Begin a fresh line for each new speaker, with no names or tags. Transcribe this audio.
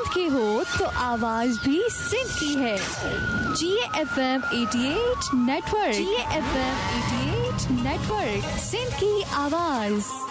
के हो तो आवाज भी सिंध की है। GFM 88 network, GFM 88 network, Sindh की आवाज।